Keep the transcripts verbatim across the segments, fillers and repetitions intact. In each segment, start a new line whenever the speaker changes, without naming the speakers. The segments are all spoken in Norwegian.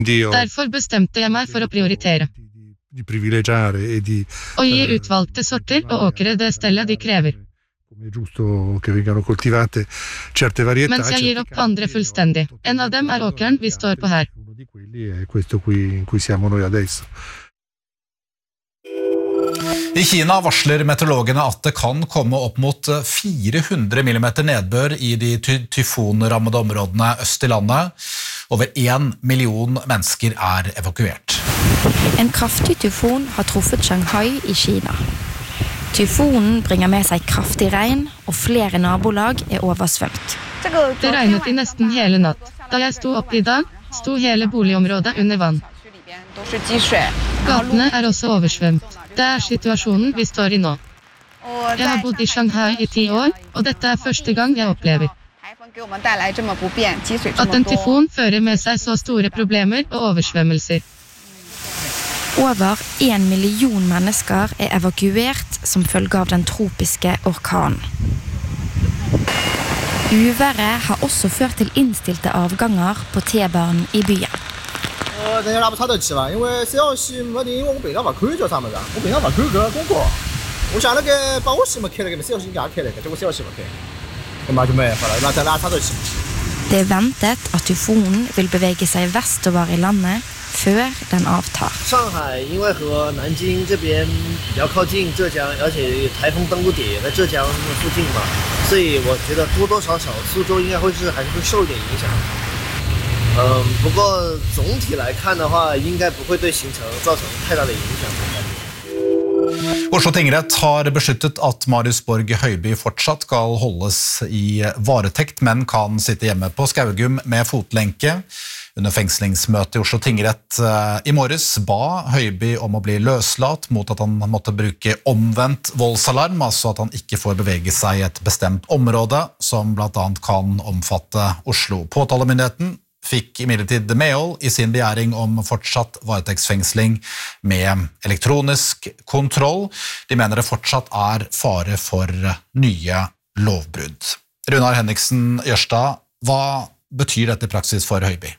Derfor bestemte jeg meg for å prioritere.
Di privilegiare e di
Å gi utvalgte sorter og åkre det stellet de krever.
come è giusto che vengano coltivate certe varietà.
Mens jeg gir opp på andre fullstendig. En av dem er åkeren vi står på her.
Uno di quelli è questo qui in cui siamo noi adesso.
I Kina varsler meteorologene at det kan komme opp mot fire hundre millimeter nedbør i de ty- tyfonrammede områdene øst i landet. Over en million mennesker er evakuert.
En kraftig tyfon har truffet Shanghai i Kina. Tyfonen bringer med seg kraftig regn, og flere nabolag er oversvømt.
Det regnet i nesten hele natt. Da jeg sto opp i dag, sto hele boligområdet under vann. Gatene er også oversvømt. Det er situasjonen vi står i nå. Jeg har bodd i Shanghai i ti år, og dette er første gang jeg opplever at en tyfon fører med seg så store problemer og oversvømmelser.
Over en million mennesker er evakuert som følge av den tropiske orkanen. Uværet har også ført til innstilte avganger på T-banen i byen.
等下拉不差得起吧，因为只要是没的，因为我北上法口叫他们的，我北上法口个公告，我想那个把我媳妇开了个，只要是人家开了个，结果只要媳妇开，那么就没法了，那再拉差得起。
Det er ventet at tyfonen vil bevege seg vestover i landet før den avtar.
上海因为和南京这边比较靠近浙江，而且台风登陆点也在浙江附近嘛，所以我觉得多多少少苏州应该会是还是会受一点影响。 嗯，不过总体来看的话，应该不会对行程造成太大的影响。
Oslo tingrett har besluttet at Marius Borg Høiby fortsatt skal holdes i varetekt, men kan sitte hjemme på Skaugum med fotlenke. Under fengslingsmøtet i Oslo tingrett i morges ba Høiby om å bli løslatt mot at han måtte bruke omvendt voldsalarm, altså at han ikke får bevege seg i et bestemt område, som blant annet kan omfatte Oslo. Påtalemyndigheten fikk imidlertid medhold i sin begjæring om fortsatt varetektsfengsling med elektronisk kontroll. De mener det fortsatt er fare for nye lovbrudd. Runar Henriksen Jørstad, hva betyr dette i praksis for Høiby?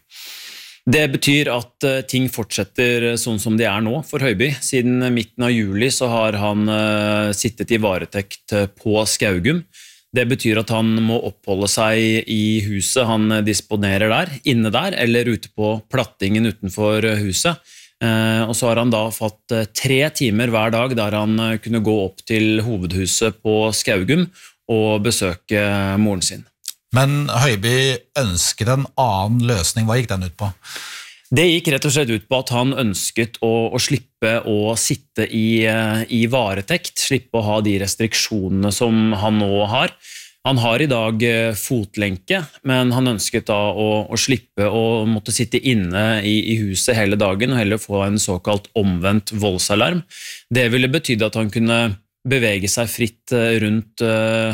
Det betyr at ting fortsetter sånn som de er nå for Høiby. Siden midten av juli så har han sittet i varetekt på Skaugum. Det betyr at han må oppholde seg i huset han disponerer der, inne der, eller ute på plattingen utenfor huset. Eh, og så har han da fått tre timer hver dag der han kunne gå opp til hovedhuset på Skaugum og besøke moren sin.
Men Høiby ønsket en annen løsning. Hva gikk den ut på?
Det gikk rett og slett ut på at han ønsket å, å slippe å sitte i, i varetekt, slippe å ha de restriksjonene som han nå har. Han har i dag fotlenke, men han ønsket da å, å slippe å måtte sitte inne i, i huset hele dagen og heller få en såkalt omvendt voldsalarm. Det ville betyde at han kunne bevege seg fritt rundt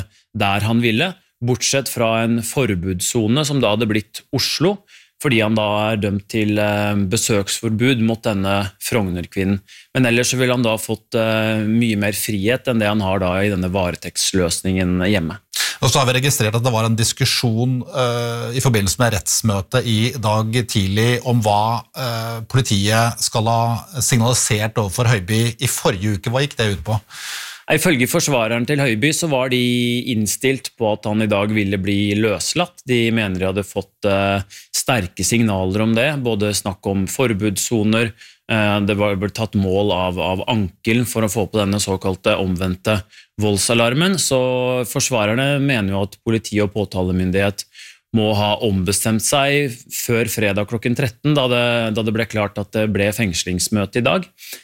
der han ville, bortsett fra en forbudszone som da hadde blitt Oslo, fordi han da er dømt til besøksforbud mot denne Frogner-kvinnen. Men ellers så ville han da fått mye mer frihet enn det han har da i denne varetektsløsningen hjemme.
Og så har vi registrert at det var en diskusjon uh, i forbindelse med rettsmøtet i dag tidlig om hva uh, politiet skal ha signalisert overfor Høiby i forrige uke. Hva gikk det ut på?
Ifølge forsvareren til Høiby så var de innstilt på at han i dag ville bli løslatt. De mener de hadde fått uh, sterke signaler om det, både snakk om forbudssoner, uh, det var blitt tatt mål av, av ankelen for å få på denne såkalte omvendte voldsalarmen, så forsvarerne mener jo at politi og påtalemyndighet må ha ombestemt seg før fredag klokken tretten, da det, da det ble klart at det ble fengslingsmøte i dag.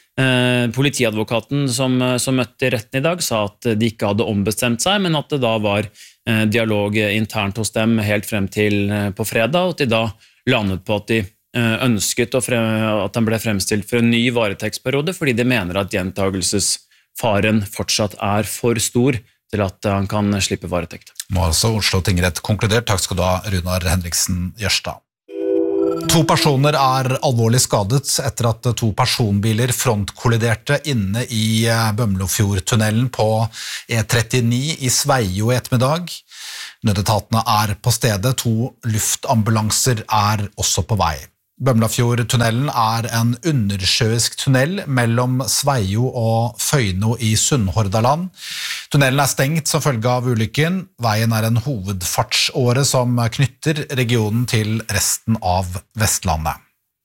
Eh, politiadvokaten som, som møtte i retten i dag sa at de ikke hadde ombestemt seg, men at det da var eh, dialog internt hos dem helt frem til eh, på fredag, og at de da landet på at de eh, ønsket å frem, at han ble fremstilt for en ny varetektsperiode, fordi de mener at gjentagelsesfaren fortsatt er for stor til at han kan slippe varetekt.
Nå har altså Oslo tingrett konkludert. Takk skal du ha, Runar Henriksen Jørstad. To personer er alvorlig skadet etter at to personbiler frontkolliderte inne i Bømlofjordtunnelen på E trettini i Sveio i ettermiddag. Nødetatene er på stedet, to luftambulanser er også på vei. Bømlafjordtunnelen er en undersjøisk tunnel mellom Sveio og Føyno i Sunnhordaland. Tunnelen er stengt som følge av ulykken. Veien er en hovedfartsåre som knytter regionen til resten av Vestlandet.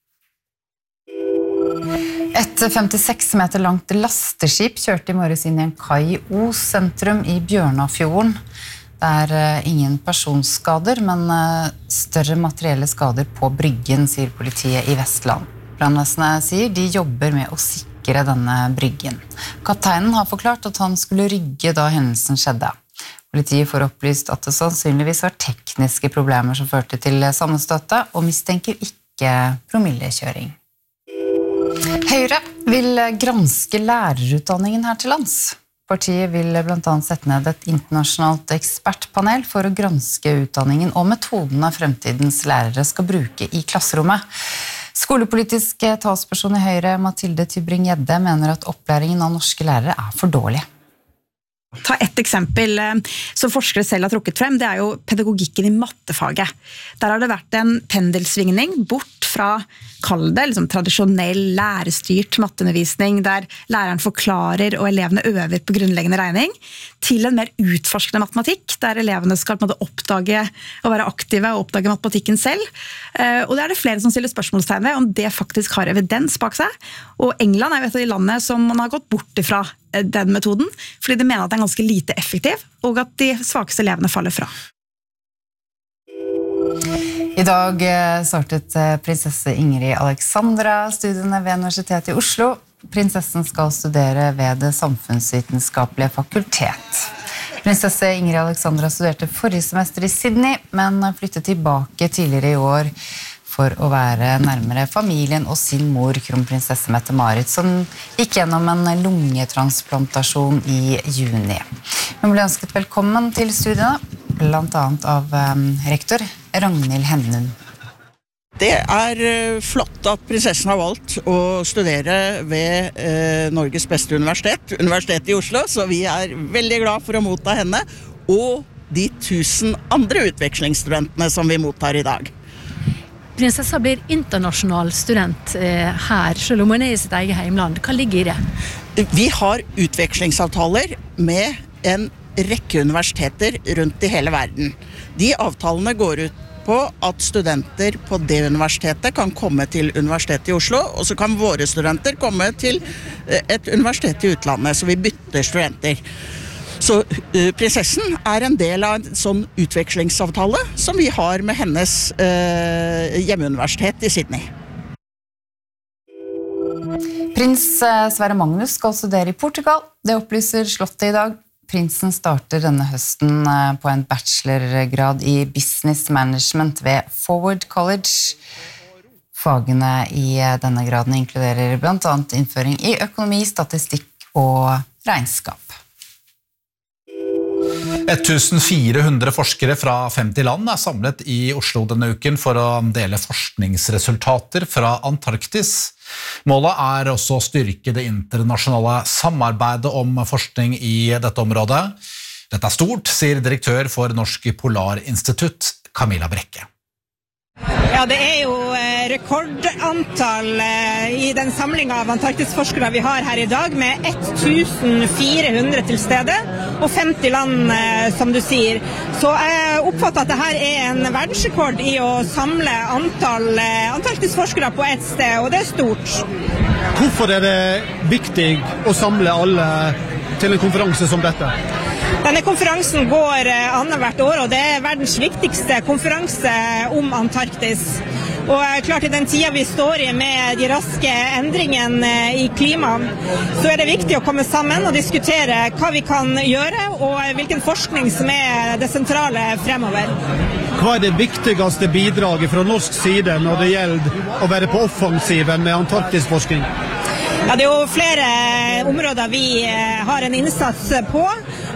Et femtiseks meter langt lasteskip kjørte i morges inn i en kai i Os sentrum i Bjørnafjorden. Det er ingen personskader, men større materielle skader på bryggen, sier politiet i Vestland. Brannvesenet sier de jobber med å sikre denne bryggen. Kapteinen har forklart at han skulle rygge da hendelsen skjedde. Politiet får opplyst at det sannsynligvis var tekniske problemer som førte til sammenstøtet, og mistenker ikke promillekjøring. Høyre vil granske lærerutdanningen her til lands. Partiet vil blant annet sette ned et internasjonalt ekspertpanel for å granske utdanningen og metodene fremtidens lærere skal bruke i klasserommet. Skolepolitisk talsperson i Høyre, Mathilde Tybring-Gjedde, mener at opplæringen av norske lærere er for dårlig.
Ta ett eksempel som forskere selv har trukket frem, det er jo pedagogikken i mattefaget. Der har det vært en pendelsvingning bort fra, kall det, liksom, tradisjonell lærestyrt matteundervisning, der læreren forklarer og elevene øver på grunnleggende regning, til en mer utforskende matematikk, der elevene skal på en måte oppdage og være aktive og oppdage matematikken selv. Og det er det flere som stiller spørsmålstegn ved om det faktisk har evidens bak seg. Og England er jo et av de landene som man har gått bort ifra den metoden, fordi de mener at den er ganske lite effektiv, og at de svakeste elevene faller fra.
I dag startet prinsesse Ingrid Alexandra studiene ved Universitetet i Oslo. Prinsessen skal studere ved det samfunnsvitenskapelige fakultet. Prinsesse Ingrid Alexandra studerte forrige semester i Sydney, men flyttet tilbake tidligere i år for å være nærmere familien og sin mor, kronprinsesse Mette-Marit, som gikk gjennom en lungetransplantasjon i juni. Hun ble ønsket velkommen til studiene, blant annet av um, rektor Ragnhild Hennum.
Det er flott at prinsessen har valgt å studere ved eh, Norges beste universitet, Universitetet i Oslo, så vi er veldig glad for å motta henne, og de tusen andre utvekslingsstudentene som vi mottar i dag.
Prinsessa blir internasjonal student eh, her, selv om hun er i sitt eget heimland. Hva ligger i det?
Vi har utvekslingsavtaler med en rekke universiteter rundt i hele verden. De avtalene går ut på at studenter på det universitetet kan komme til Universitetet i Oslo, og så kan våre studenter komme til et universitet i utlandet, så vi bytter studenter. Så uh, prinsessen er en del av en sånn utvekslingsavtale som vi har med hennes uh, hjemmeuniversitet i Sydney.
Prins Sverre Magnus skal studere i Portugal. Det opplyser Slottet i dag. Prinsen starter denne høsten på en bachelorgrad i business management ved Forward College. Fagene i denne graden inkluderer blant annet innføring i økonomi, statistikk og regnskap.
fjorten hundre forskere fra femti land er samlet i Oslo denne uken for å dele forskningsresultater fra Antarktis. Målet er også å styrke det internasjonale samarbeidet om forskning i dette området. Dette er stort, sier direktør for Norsk Polarinstitutt, Camilla Brekke.
Ja, det er jo rekordantall i den samlingen av Antarktisforskere vi har her i dag, med fjorten hundre til stede, og femti land, som du sier. Så jeg oppfatter at dette er en verdensrekord i å samle antall Antarktisforskere på et sted, og det er stort.
Hvorfor er det viktig å samle alle til en konferanse som dette?
Denne konferansen går annethvert år, og det er verdens viktigste konferanse om Antarktis. Og klart i den tiden vi står i med de raske endringene i klimaet, så er det viktig å komme sammen og diskutere hva vi kan gjøre, og hvilken forskning som er det sentrale fremover.
Hva er det viktigste bidraget fra norsk side når det gjelder å være på offensiven med antarktisforskning?
Ja, det er jo flere områder vi har en innsats på,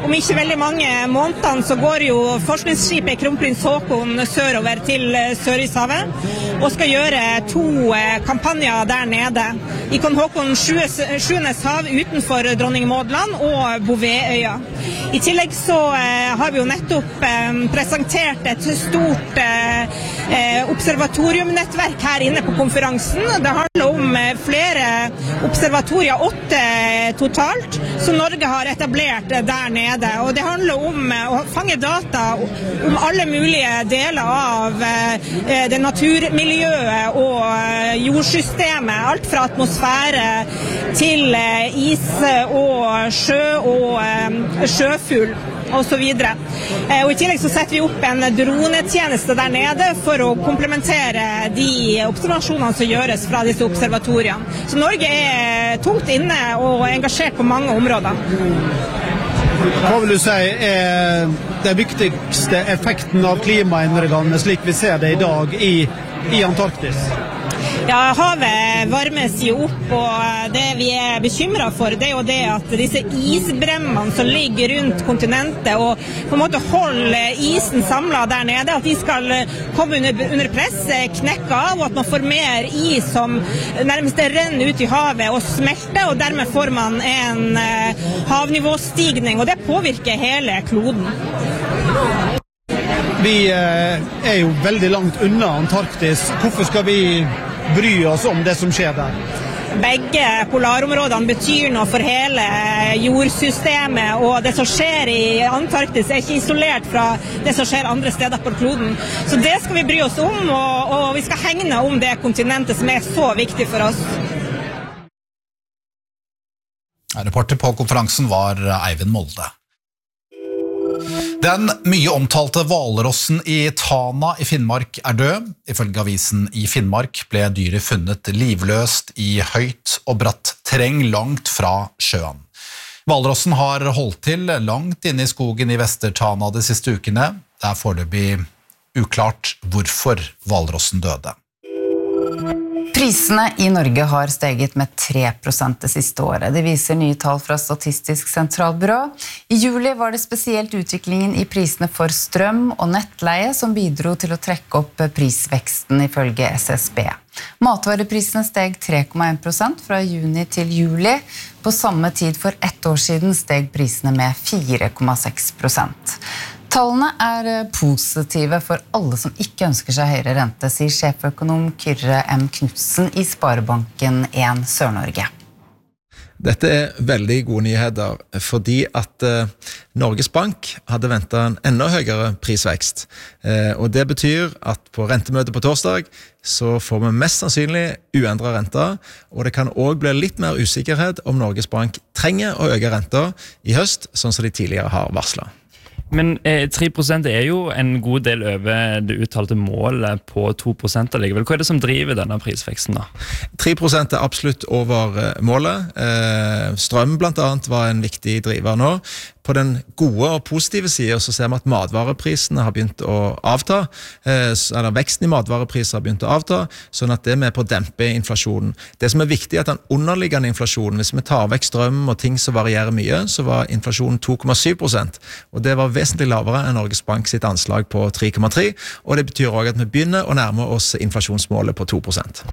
om ikke veldig mange månedene så går jo forskningsskipet Kronprins Haakon sørover til Sørishavet og skal gjøre to kampanjer der nede. I Kong Haakon sjuendes hav utenfor Dronning Maudland og Bouvetøya. I tillegg så har vi jo nettopp presentert et stort observatoriumnettverk her inne på konferansen. Det handler om flere observatorier, åtte totalt, som Norge har etablert der nede. Og det handler om å fange data om alle mulige deler av det naturmiljøet og jordsystemet. Alt fra atmosfære til is og sjø og sjøfugl og så videre. Og i tillegg så setter vi opp en dronetjeneste der nede for å komplementere de observasjonene som gjøres fra disse observatoriene. Så Norge er tungt inne og engasjert på mange områder.
Hva vil du si er den viktigste effekten av klimaendringene slik vi ser det i dag i, i Antarktis?
Ja, havet varmes jo opp, og det vi er bekymret for, det er jo det at disse isbremmene som ligger rundt kontinentet og på en måte holder isen samlet der nede, at de skal komme under, under press, knekke av, og at man får mer is som nærmest renner ut i havet og smelter, og dermed får man en havnivåstigning, og det påvirker hele kloden.
Vi er jo veldig langt unna Antarktis. Hvorfor skal vi bry oss om det som skjer der?
Begge polarområdene betyr noe for hele jordsystemet, og det som skjer i Antarktis er ikke isolert fra det som skjer andre steder på kloden. Så det skal vi bry oss om, og, og vi skal hegne om det kontinentet som er så viktig for oss.
Reporter på konferansen var Eivind Molde. Den mye omtalte hvalrossen i Tana i Finnmark er død. Ifølge avisen i Finnmark ble dyret funnet livløst i høyt og bratt terreng langt fra sjøen. Hvalrossen har holdt til langt inne i skogen i Vester-Tana de siste ukene. Det er foreløpig uklart hvorfor hvalrossen døde.
Prisene i Norge har steget med tre prosent det siste året. Det viser nye tall fra Statistisk sentralbyrå. I juli var det spesielt utviklingen i prisene for strøm og nettleie som bidro til å trekke opp prisveksten ifølge S S B. Matvareprisene steg tre komma en prosent fra juni til juli. På samme tid for ett år siden steg prisene med fire komma seks prosent. Tallene er positive for alle som ikke ønsker seg høyere rente, sier sjeføkonom Kyrre M. Knudsen i Sparebanken en Sør-Norge.
Dette er veldig gode nyheter, fordi at eh, Norges Bank hadde ventet en enda høyere prisvekst. Eh, og det betyr at på rentemøtet på torsdag så får vi mest sannsynlig uendret renter, og det kan også bli litt mer usikkerhet om Norges Bank trenger å øke renter i høst, sånn som de tidligere har varslet.
Men eh, tre prosent er jo en god del over det uttalte målet på to prosent allikevel. Hva er det som driver denne prisveksten da?
tre prosent er absolutt over målet. Eh, strøm blant annet var en viktig driver nå. På den gode og positive siden så ser vi at matvareprisene har begynt å avta, eh, eller veksten i matvarepriser har begynt å avta, sånn at det er med på å dempe inflasjonen. Det som er viktig er at den underliggende inflasjonen, hvis vi tar vekk strøm og ting som varierer mye, så var inflasjonen to komma syv prosent, og det var vesentlig lavere enn Norges Bank sitt anslag på tre komma tre, og det betyr også at vi begynner å nærme oss inflasjonsmålet på to prosent.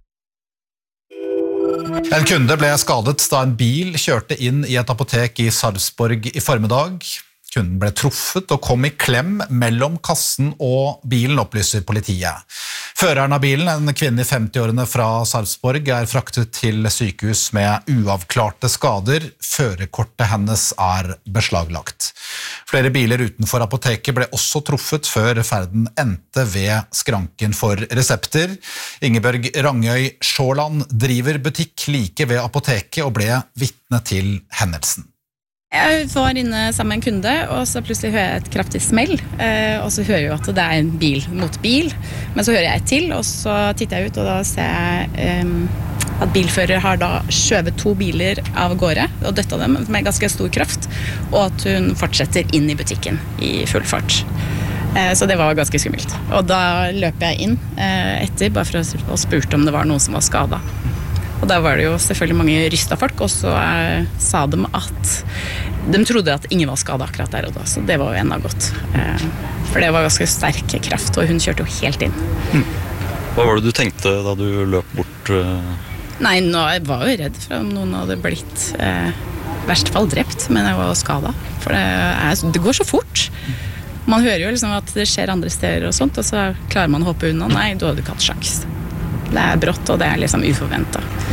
En kunde ble skadet da en bil kjørte inn i et apotek i Sarpsborg i formiddag. Kunden ble truffet og kom i klem mellom kassen og bilen, opplyser politiet. Føreren av bilen, en kvinne i femti-årene fra Sarpsborg, er fraktet til sykehus med uavklarte skader. Førerkortet hennes er beslaglagt. Flere biler utenfor apoteket ble også truffet før ferden endte ved skranken for resepter. Ingeborg Rangøy Sjåland driver butikk like ved apoteket og ble vitne til hendelsen.
Jeg var inne sammen med en kunde, og så plutselig hører jeg et kraftig smell, og så hører jeg at det er en bil mot bil, men så hører jeg et til, og så titter jeg ut, og da ser jeg um, at bilfører har da skjøvet to biler av gårde, og døtta dem med ganske stor kraft, og at hun fortsetter inn i butikken i full fart. Så det var ganske skummelt. Og da løper jeg inn etter, bare for å spurte om det var noen som var skadet. Og da var det jo selvfølgelig mange rystet folk, og så eh, sa de at de trodde at ingen var skadet akkurat der og da, så det var jo enda godt. Eh, for det var ganske sterk kraft, og hun kjørte jo helt inn.
Mm. Hva var det du tenkte da du løp bort? Eh?
Nei, nå jeg var jo redd for om noen hadde blitt eh, i verste fall drept, men jeg var jo skadet. For det, er, det går så fort. Man hører jo liksom at det skjer andre steder og sånt, og så klarer man å hoppe unna. Nei, du hadde ikke hatt sjans. Det er brått, og det er liksom uforventet.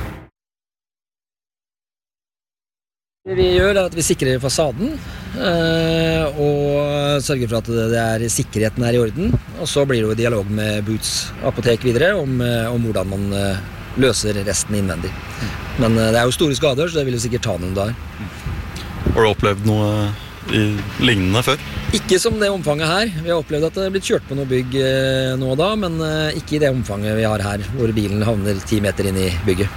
Det vi gjør er at vi sikrer fasaden, og sørger for at det er, sikkerheten er i orden. Og så blir det jo dialog med Boots apotek videre om, om hvordan man løser resten innvendig. Men det er jo store skader, så det vil jo sikkert ta noen dager.
Har du opplevd noe i lignende før?
Ikke som det omfanget her. Vi har opplevd at det er blitt kjørt på noe bygg nå og da, men ikke i det omfanget vi har her, hvor bilen havner ti meter inn i bygget.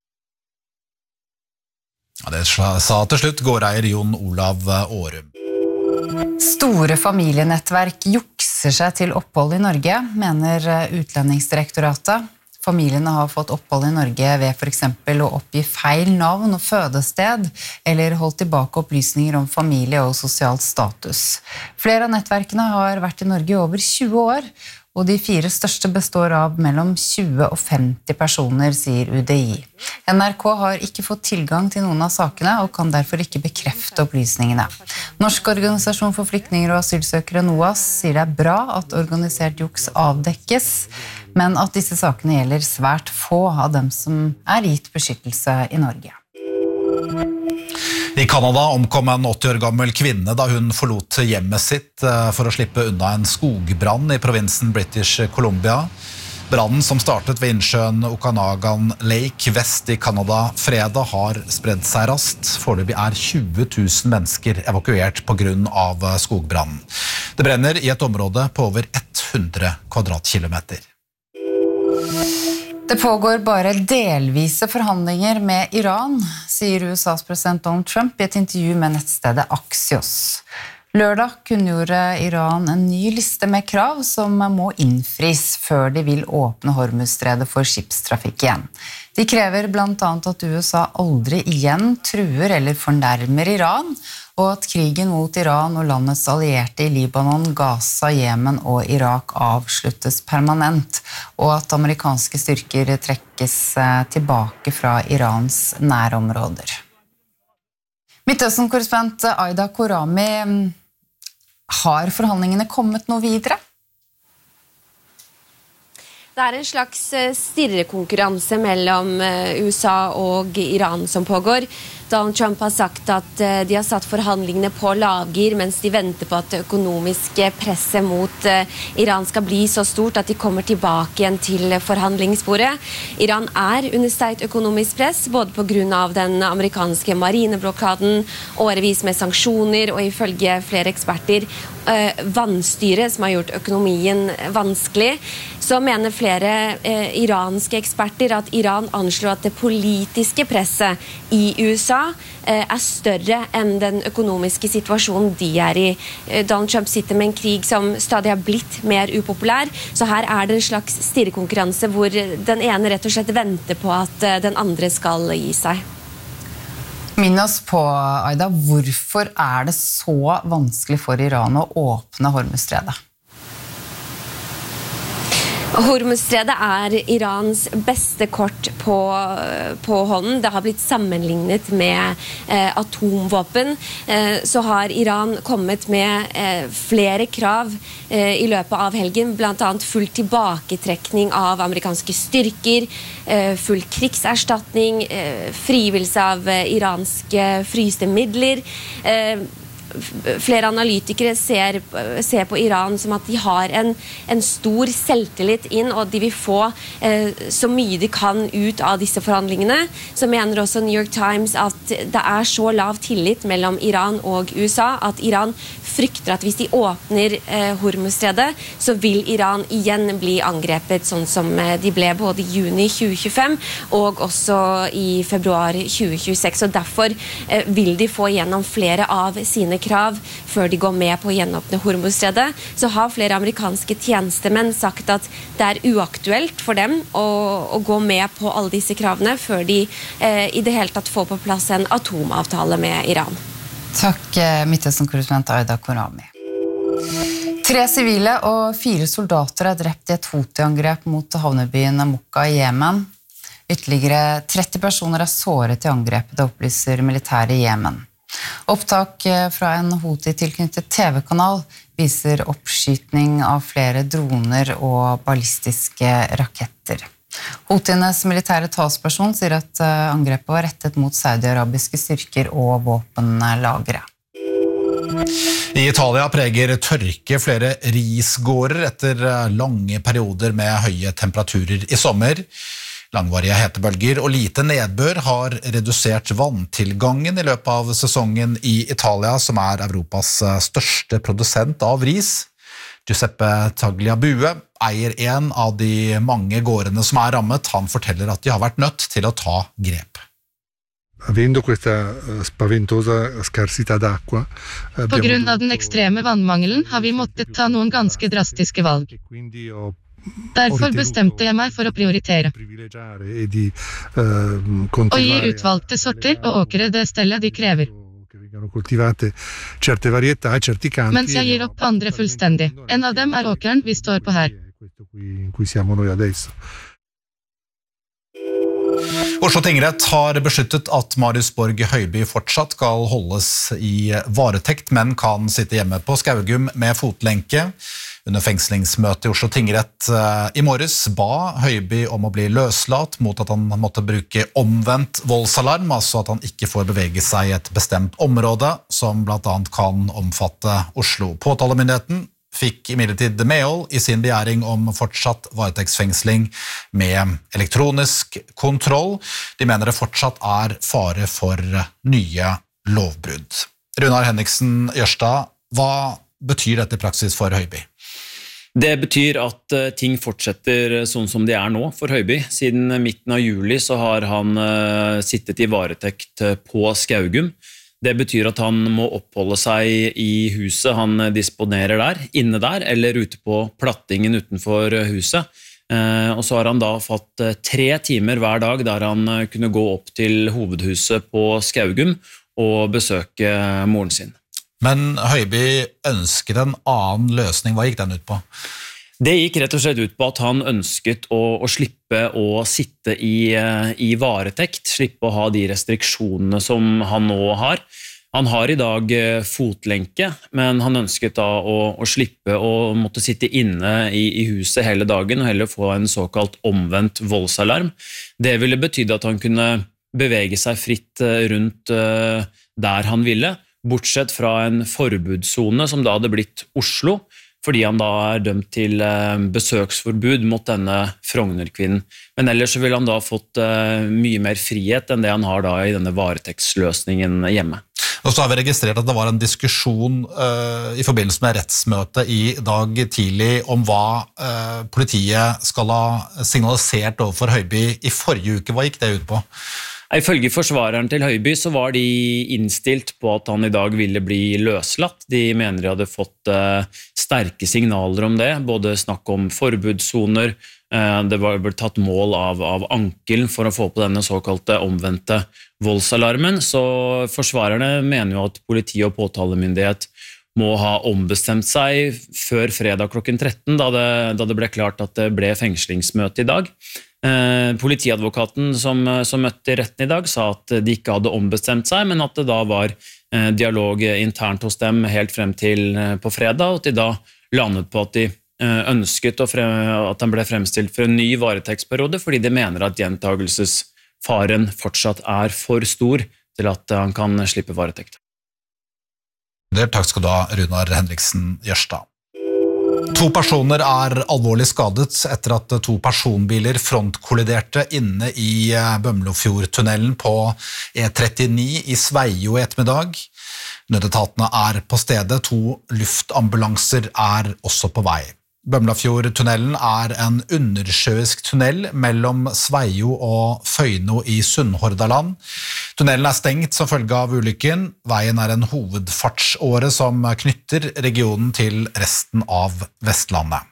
Ja, det sa til slutt gårdeier Jon Olav Årum.
Store familienettverk jukser seg til opphold i Norge, mener Utlendingsdirektoratet. Familiene har fått opphold i Norge ved for eksempel å oppgi feil navn og fødested, eller holdt tilbake opplysninger om familie og sosial status. Flere av nettverkene har vært i Norge i over tjue år, og de fire største består av mellom tjue og femti personer, sier U D I. N R K har ikke fått tilgang til noen av sakene, og kan derfor ikke bekrefte opplysningene. Norsk organisasjon for flyktninger og asylsøkere NOAS sier det er bra at organisert juks avdekkes, men at disse sakene gjelder svært få av dem som er gitt beskyttelse i Norge.
I Kanada omkom en åtti år gammel kvinne da hun forlot hjemmet sitt for å slippe unna en skogbrann i provinsen British Columbia. Brannen som startet ved innsjøen Okanagan Lake vest i Kanada fredag har spredd seg raskt. Foreløpig er tjue tusen mennesker evakuert på grunn av skogbrannen. Det brenner i et område på over hundre kvadratkilometer.
Det pågår bare delvise forhandlinger med Iran, sier U S A's president Donald Trump i et intervju med nettstedet Axios. Lørdag kunngjorde Iran en ny liste med krav som må innfris før de vil åpne Hormuzstredet for skipstrafikk igjen. De krever blant annet at U S A aldri igjen truer eller fornærmer Iran, og at krigen mot Iran og landets allierte i Libanon, Gaza, Jemen og Irak avsluttes permanent, og at amerikanske styrker trekkes tilbake fra Irans nærområder. Midtøsten-korrespondent Aida Korami, har forhandlingene kommet noe videre?
Det er en slags stirrekonkurranse mellom U S A og Iran som pågår. Donald Trump har sagt at de har satt forhandlingene på lavgir mens de venter på at det økonomiske presset mot Iran skal bli så stort at de kommer tilbake igjen til forhandlingsbordet. Iran er under sterkt økonomisk press, både på grunn av den amerikanske marineblokaden, årevis med sanksjoner og ifølge flere eksperter vannstyre som har gjort økonomien vanskelig. Så mener flere eh, iranske eksperter at Iran anslår at det politiske presset i U S A eh, er større enn den økonomiske situasjonen de er i. Eh, Donald Trump sitter med en krig som stadig har blitt mer upopulær, så her er det en slags stirrekonkurranse hvor den ene rett og slett venter på at eh, den andre skal gi seg.
Minn oss på, Aida, hvorfor er det så vanskelig for Iran å åpne Hormuzstredet?
Hormuzstredet er Irans beste kort på, på hånden. Det har blitt sammenlignet med eh, atomvåpen. Eh, så har Iran kommet med eh, flere krav eh, i løpet av helgen, blant annet full tilbaketrekning av amerikanske styrker, eh, full krigserstatning, eh, frigivelse av eh, iranske fryste midler. Eh, Flere analytikere ser, ser på Iran som at de har en, en stor selvtillit inn, og de vil få eh, så mye de kan ut av disse forhandlingene. Så mener også New York Times at det er så lav tillit mellom Iran og U S A at Iran frykter at hvis de åpner eh, Hormuzstredet, så vil Iran igjen bli angrepet, sånn som eh, de ble både i juni tjue tjuefem og også i februar tjue tjueseks. Og derfor eh, vil de få gjennom flere av sine krav før de går med på å gjenåpne Hormuzstredet. Så har flere amerikanske tjenestemenn sagt at det er uaktuelt for dem å, å gå med på alle disse kravene før de eh, i det hele tatt får på plass en atomavtale med Iran.
Takk, Midtøsten-korrespondent Aida Korami. Tre sivile og fire soldater er drept i et Houthi-angrep mot havnebyen Mokka i Jemen. Ytterligere tretti personer er såret i angrepet, det opplyser militæret i Jemen. Opptak fra en Houthi-tilknyttet T V-kanal viser oppskytning av flere droner og ballistiske raketter. Houthienes militære talsperson sier at angrepet var rettet mot saudi-arabiske styrker og våpenlagre.
I Italia preger tørke flere risgårder etter lange perioder med høye temperaturer i sommer. Langvarige hetebølger og lite nedbør har redusert vanntilgangen i løpet av sesongen i Italia, som er Europas største produsent av ris. Giuseppe Tagliabue eier en av de mange gårdene som er rammet. Han forteller at de har vært nødt til å ta grep.
Avendo questa spaventosa scarsità d'acqua.
På grunn av den ekstreme vannmangelen har vi måttet ta noen ganske drastiske valg. Derfor bestemte jeg meg for å prioritere. Og gi utvalgte sorter og åkre det stellet de krever. Mens jeg gir opp andre fullstendig. En av dem er åkeren vi står på her.
Oslo tingrett har besluttet at Marius Borg Høiby fortsatt skal holdes i varetekt, men kan sitte hjemme på Skaugum med fotlenke. Under fengslingsmøte i Oslo tingrett i morges ba Høiby om å bli løslatt mot at han måtte bruke omvendt voldsalarm, altså at han ikke får bevege seg i et bestemt område, som blant annet kan omfatte Oslo. Påtalemyndigheten fikk imidlertid medhold i sin begjæring om fortsatt varetektsfengsling med elektronisk kontroll. De mener det fortsatt er fare for nye lovbrudd. Runar Henriksen Jørstad, hva betyr dette i praksis for Høiby?
Det betyr at ting fortsetter sånn som de er nå for Høiby. Siden midten av juli så har han sittet i varetekt på Skaugum. Det betyr at han må oppholde seg i huset han disponerer der, inne der, eller ute på plattingen utenfor huset. Og så har han da fått tre timer hver dag der han kunne gå opp til hovedhuset på Skaugum og besøke moren sin.
Men Høiby ønsket en annen løsning. Hva gikk den ut på?
Det gikk rett og slett ut på at han ønsket å, å slippe å sitte i, i varetekt, slippe å ha de restriksjonene som han nå har. Han har i dag fotlenke, men han ønsket da å, å slippe å måtte sitte inne i, i huset hele dagen og heller få en såkalt omvendt voldsalarm. Det ville betyde at han kunne bevege seg fritt rundt der han ville, bortsett fra en forbudszone som da hadde blitt Oslo, fordi han da er dømt til besøksforbud mot denne Frogner-kvinnen. Men ellers så ville han da fått mye mer frihet enn det han har da i denne varetektsløsningen hjemme.
Og så har vi registrert at det var en diskusjon uh, i forbindelse med rettsmøtet i dag tidlig om hva uh, politiet skal ha signalisert overfor Høiby i forrige uke. Hva gikk det ut på?
Ifølge forsvareren til Høiby så var de innstilt på at han i dag ville bli løslatt. De mener de hadde fått uh, sterke signaler om det, både snakk om forbudszoner, uh, det var blitt tatt mål av, av ankelen for å få på denne såkalte omvendte voldsalarmen, så forsvarerne mener jo at politi og påtalemyndighet må ha ombestemt seg før fredag klokken tretten, da det, da det ble klart at det ble fengslingsmøte i dag. Eh, politiadvokaten som, som møtte i retten i dag sa at de ikke hadde ombestemt seg, men at det da var eh, dialog internt hos dem helt frem til eh, på fredag, og at de da landet på at de eh, ønsket å frem, at han ble fremstilt for en ny varetektsperiode, fordi de mener at gjentagelsesfaren fortsatt er for stor til at han kan slippe varetekt.
Takk skal du ha, Runar Henriksen Jørstad. To personer er alvorlig skadet etter at to personbiler frontkolliderte inne i Bømlofjordtunnelen på E trettini i Sveio i ettermiddag. Nødetatene er på stedet, to luftambulanser er også på vei. Bømlafjordtunnelen er en undersjøisk tunnel mellom Sveio og Føyno i Sunnhordaland. Tunnelen er stengt som følge av ulykken. Veien er en hovedfartsåre som knytter regionen til resten av Vestlandet.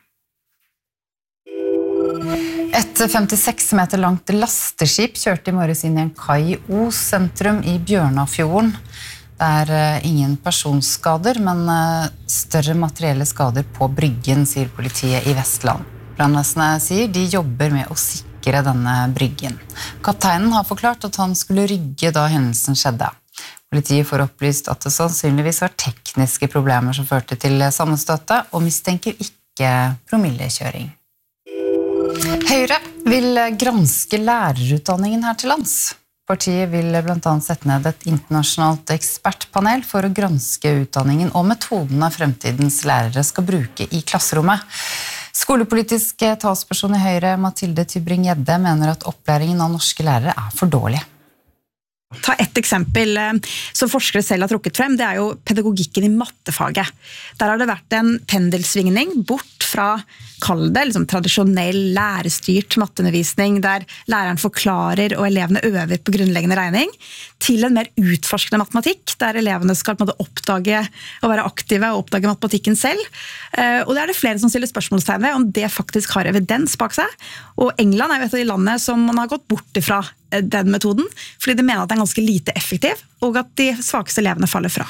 Et femtiseks meter langt lasteskip kjørte i morges inn i en kai i Os sentrum i Bjørnafjorden. Det er ingen personskader, men større materielle skader på bryggen, sier politiet i Vestland. Brannvesenet sier de jobber med å sikre denne bryggen. Kapteinen har forklart at han skulle rygge da hendelsen skjedde. Politiet får opplyst at det sannsynligvis var tekniske problemer som førte til sammenstøtet, og mistenker ikke promillekjøring. Høyre vil granske lærerutdanningen her til lands. Partiet vil blant annet sette ned et internasjonalt ekspertpanel for å granske utdanningen og metodene fremtidens lærere skal bruke i klasserommet. Skolepolitisk talsperson i Høyre, Mathilde Tybring-Gjedde, mener at opplæringen av norske lærere er for dårlig.
Ta et eksempel som forskere selv har trukket frem, det er jo pedagogikken i mattefaget. Der har det vært en pendelsvingning bort fra, kall det, liksom tradisjonell lærestyrt matteundervisning, der læreren forklarer og elevene øver på grunnleggende regning, til en mer utforskende matematikk, der elevene skal på en måte oppdage og være aktive og oppdage matematikken selv. Og det er det flere som stiller spørsmålstegn ved om det faktisk har evidens bak seg. Og England er jo et av de landene som man har gått bort ifra den metoden, fordi de mener at den er ganske lite effektiv, og at de svakeste elevene faller fra.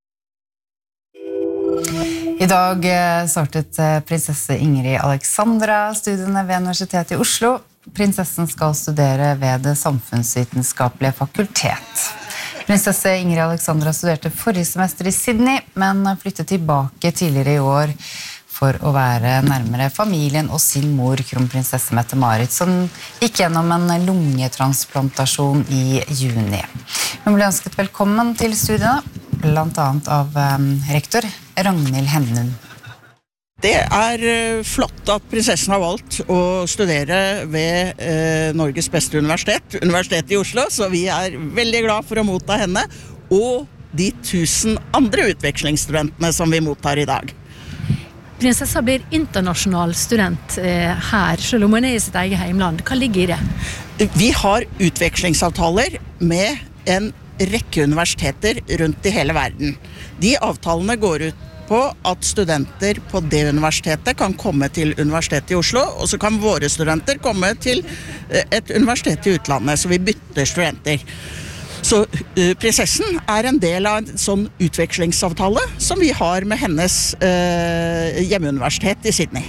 I dag startet prinsesse Ingrid Alexandra studiene ved Universitetet i Oslo. Prinsessen skal studere ved det samfunnsvitenskapelige fakultet. Prinsesse Ingrid Alexandra studerte forrige semester i Sydney, men flyttet tilbake tidligere i år for å være nærmere familien og sin mor, kronprinsesse Mette-Marit, som gikk gjennom en lungetransplantasjon i juni. Hun ble ønsket velkommen til studiene, blant annet av um, rektor Ragnhild Hennum.
Det er flott at prinsessen har valgt å studere ved eh, Norges beste universitet, Universitetet i Oslo, så vi er veldig glad for å motta henne, og de tusen andre utvekslingsstudentene som vi mottar i dag.
Prinsessa blir internasjonal student eh, her, selv om hun er i sitt eget heimland. Hva ligger i det?
Vi har utvekslingsavtaler med en rekke universiteter rundt i hele verden. De avtalene går ut på at studenter på det universitetet kan komme til Universitetet i Oslo, og så kan våre studenter komme til et universitet i utlandet, så vi bytter studenter. Så uh, prinsessen er en del av en sånn utvekslingsavtale som vi har med hennes uh, hjemmeuniversitet i Sydney.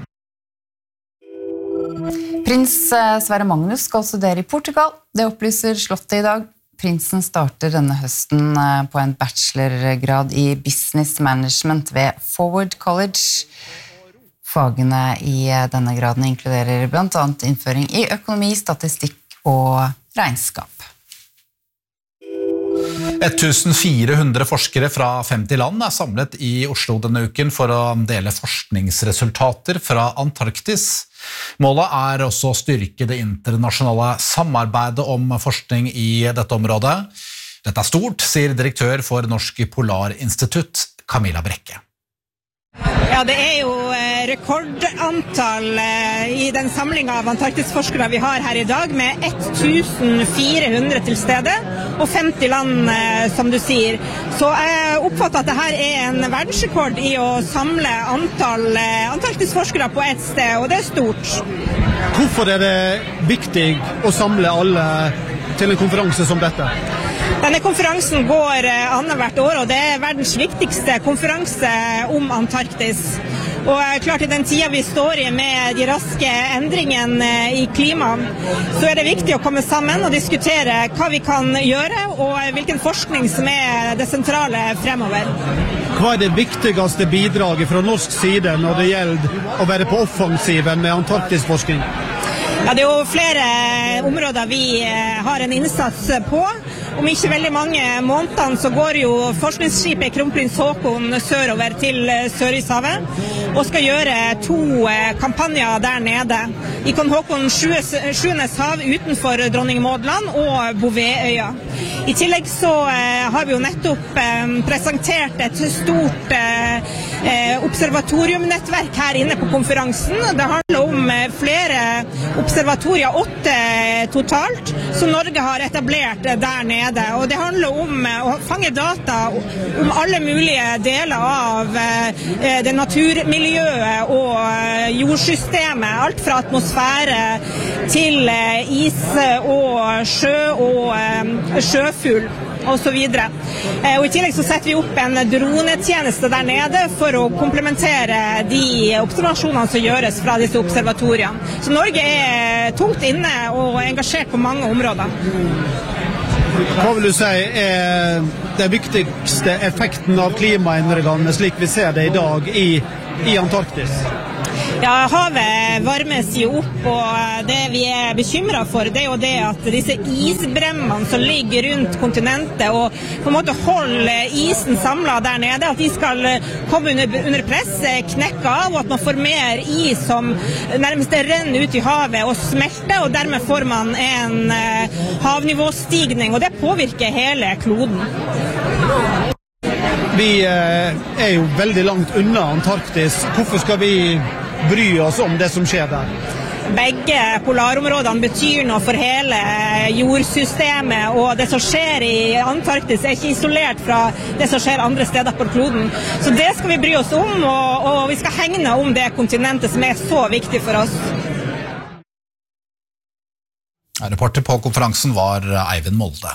Prins Sverre Magnus skal studere i Portugal. Det opplyser Slottet i dag. Prinsen starter denne høsten på en bachelorgrad i business management ved Forward College. Fagene i denne graden inkluderer blant annet innføring i økonomi, statistikk og regnskap.
fjorten hundre forskere fra femti land er samlet i Oslo denne uken for å dele forskningsresultater fra Antarktis. Målet er også å styrke det internasjonale samarbeidet om forskning i dette området. Dette er stort, sier direktør for Norsk Polarinstitutt, Camilla Brekke.
Ja, det er jo rekordantall i den samlingen av Antarktis-forskere vi har her i dag, med fjorten hundre til stede, og femti land, som du sier. Så jeg oppfatter at dette er en verdensrekord i å samle antall Antarktis-forskere på et sted, og det er stort.
Hvorfor er det viktig å samle alle til en konferanse som dette?
Denne konferansen går annethvert år, og det er verdens viktigste konferanse om Antarktis. Og klart i den tiden vi står i med de raske endringene i klimaet, så er det viktig å komme sammen og diskutere hva vi kan gjøre, og hvilken forskning som er det sentrale fremover.
Hva er det viktigste bidraget fra norsk side når det gjelder å være på offensiven med Antarktisforskning?
Ja, det er jo flere områder vi har en innsats på. Om ikke veldig mange månedene så går jo forskningsskipet Kronprins Haakon sørover til Sørishavet og skal gjøre to kampanjer der nede. I Kong Haakon sjuendes hav utenfor Dronning Maudland og Bouvetøya. I tillegg så har vi jo nettopp presentert et stort observatoriumnettverk her inne på konferansen. Det handler om flere observatorier, åtte totalt, som Norge har etablert der nede. Og det handler om å fange data om alle mulige deler av det naturmiljøet og jordsystemet. Alt fra atmosfære til is og sjø og sjøfugl og så videre. Og i tillegg så setter vi opp en dronetjeneste der nede for å komplementere de observasjonene som gjøres fra disse observatoriene. Så Norge er tungt inne og engasjert på mange områder.
Hva vil du si er den viktigste effekten av klimaendringene slik vi ser det i dag i, i Antarktis?
Ja, havet varmes jo opp, og det vi er bekymret for, det er jo det at disse isbremmene som ligger rundt kontinentet og på en måte holder isen samlet der nede, at de skal komme under, under press, knekke av, og at man får mer is som nærmest renner ut i havet og smelter, og dermed får man en havnivåstigning, og det påvirker hele kloden.
Vi er jo veldig langt unna Antarktis. Hvorfor skal vi bry oss om det som skjer der?
Begge polarområdene betyr noe for hele jordsystemet, og det som skjer i Antarktis er ikke isolert fra det som skjer andre steder på kloden. Så det skal vi bry oss om, og, og vi skal hegne om det kontinentet som er så viktig for oss.
Reporter på konferansen var Eivind Molde.